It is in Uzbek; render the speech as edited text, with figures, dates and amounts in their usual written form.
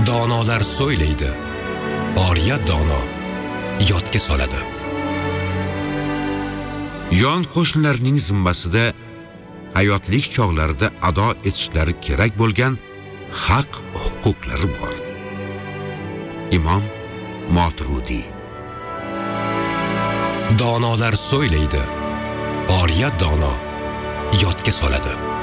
Donolar so'ylaydi, oriya dono yodga soladi. Yon qo'shnilarning zimmasida hayotlik chog'larida ado etishlari kerak bo'lgan haq huquqlari bor. Imom Moturudi. Donolar so'ylaydi, oriya dono yodga soladi.